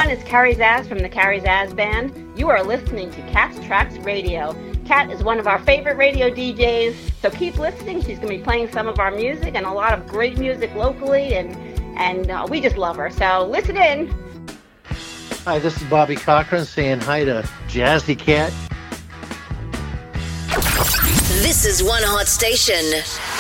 everyone. It's Carrie Zaz from the Carrie Zaz Band. You are listening to Cat's Tracks Radio. Cat is one of our favorite radio DJs, so keep listening. She's going to be playing some of our music and a lot of great music locally, and we just love her. So listen in. Hi, this is Bobby Cochran saying hi to Jazzy Cat. This is One Hot Station.